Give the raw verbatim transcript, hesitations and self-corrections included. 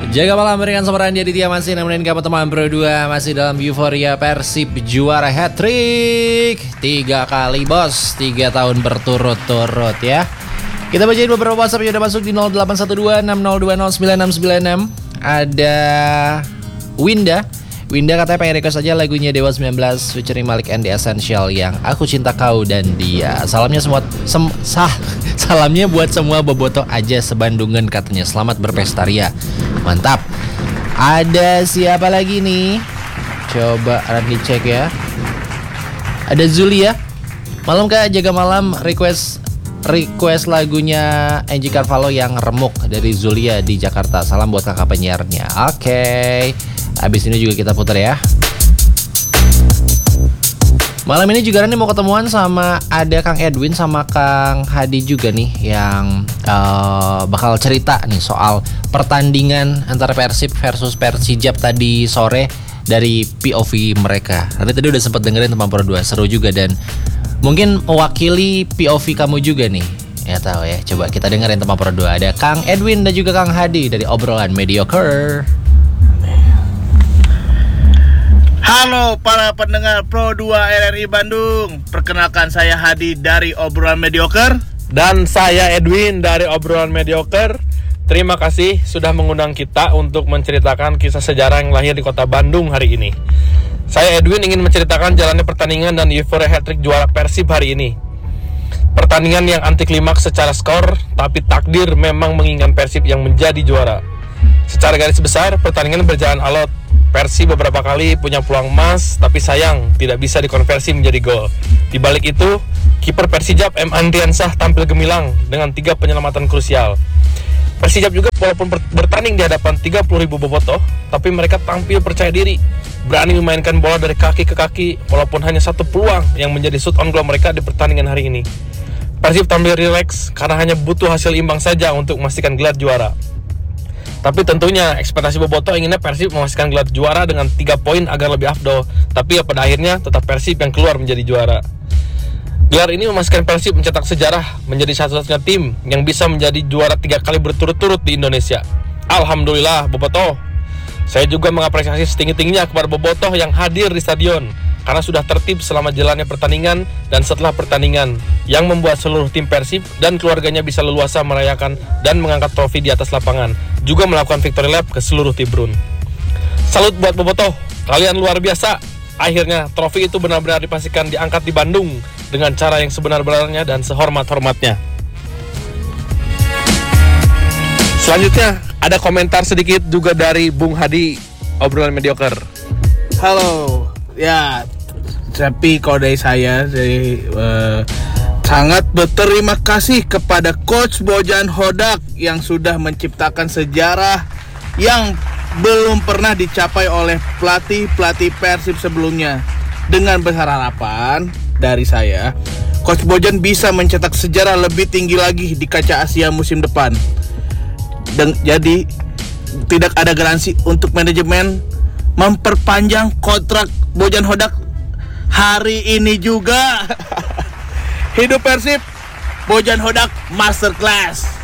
Jaga malam berikan sama Randy Aditya masih nemenin kamu teman Pro dua. Masih dalam euforia Persib juara hat-trick Tiga kali bos, tiga tahun berturut-turut ya. Kita bacain beberapa WhatsApp yang udah masuk di nol delapan satu dua enam nol dua nol sembilan enam sembilan enam. Ada Winda Winda katanya pengen request aja lagunya Dewa sembilan belas featuring Malik and the Essential yang Aku Cinta Kau dan Dia. Salamnya semua sem, sah, Salamnya buat semua bobotoh aja sebandungan katanya. Selamat berpesta ria. Mantap. Ada siapa lagi nih? Coba Randy cek ya. Ada Zulia. Malam Kak, jaga malam request request lagunya Angie Carvalho yang Remuk dari Zulia di Jakarta. Salam buat kakak penyiarnya. Oke. Okay. Abis ini juga kita putar ya. Malam ini juga Randy mau ketemuan sama ada Kang Edwin sama Kang Hadi juga nih yang uh, bakal cerita nih soal pertandingan antara Persib versus Persijap tadi sore dari P O V mereka. Nanti tadi udah sempat dengerin teman Pro dua, seru juga dan mungkin mewakili P O V kamu juga nih. Ya tahu ya, coba kita dengerin teman Pro dua. Ada Kang Edwin dan juga Kang Hadi dari Obrolan Mediocre. Halo para pendengar Pro dua R R I Bandung. Perkenalkan saya Hadi dari Obrolan Mediocre. Dan saya Edwin dari Obrolan Mediocre. Terima kasih sudah mengundang kita untuk menceritakan kisah sejarah yang lahir di kota Bandung hari ini. Saya Edwin ingin menceritakan jalannya pertandingan dan euforia hat-trick juara Persib hari ini. Pertandingan yang anti klimaks secara skor, tapi takdir memang menginginkan Persib yang menjadi juara. Secara garis besar, pertandingan berjalan alot. Persib beberapa kali punya peluang emas, tapi sayang tidak bisa dikonversi menjadi gol. Di balik itu, kiper Persijap M. Andriansah tampil gemilang dengan tiga penyelamatan krusial. Persijap juga walaupun bertanding di hadapan tiga puluh ribu bobotoh, tapi mereka tampil percaya diri, berani memainkan bola dari kaki ke kaki, walaupun hanya satu peluang yang menjadi shoot on goal mereka di pertandingan hari ini. Persib tampil rileks karena hanya butuh hasil imbang saja untuk memastikan gelar juara. Tapi tentunya ekspektasi bobotoh inginnya Persib memastikan gelar juara dengan tiga poin agar lebih afdol. Tapi ya pada akhirnya tetap Persib yang keluar menjadi juara. Gelar ini memastikan Persib mencetak sejarah menjadi satu-satunya tim yang bisa menjadi juara tiga kali berturut-turut di Indonesia. Alhamdulillah bobotoh. Saya juga mengapresiasi setinggi-tingginya kepada bobotoh yang hadir di stadion karena sudah tertib selama jalannya pertandingan dan setelah pertandingan yang membuat seluruh tim Persib dan keluarganya bisa leluasa merayakan dan mengangkat trofi di atas lapangan, juga melakukan victory lap ke seluruh Tibrun. Salut buat bobotoh, kalian luar biasa. Akhirnya trofi itu benar-benar dipastikan diangkat di Bandung dengan cara yang sebenar-benarnya dan sehormat-hormatnya. Selanjutnya ada komentar sedikit juga dari Bung Hadi Obrolan Mediocre. Halo. Ya, tapi kalau dari saya dari uh, sangat berterima kasih kepada Coach Bojan Hodak yang sudah menciptakan sejarah yang belum pernah dicapai oleh pelatih-pelatih Persib sebelumnya. Dengan besar harapan dari saya, Coach Bojan bisa mencetak sejarah lebih tinggi lagi di kaca Asia musim depan. Dan jadi tidak ada garansi untuk manajemen memperpanjang kontrak Bojan Hodak hari ini juga. Hidup Persib, Bojan Hodak masterclass.